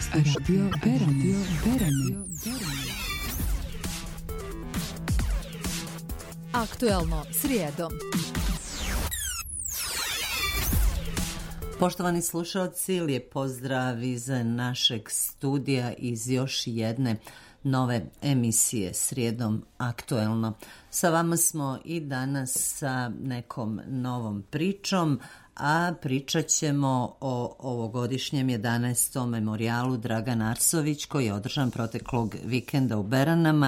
Radio Berane. Aktuelno srijedom. Poštovani slušalci, lijep pozdrav iz našeg studija iz još jedne nove emisije Srijedom aktuelno. Sa vama smo i danas sa nekom novom pričom, a pričat ćemo o ovogodišnjem 11. memorijalu Dragan Arsović koji je održan proteklog vikenda u Beranama